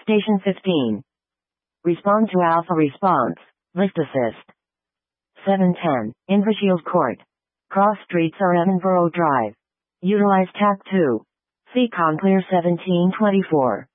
Station 15. Respond to Alpha response. Lift assist. 710. Inverfield Court. Cross streets are Edinburgh Drive. Utilize TAP 2. Seacon Clear 1724.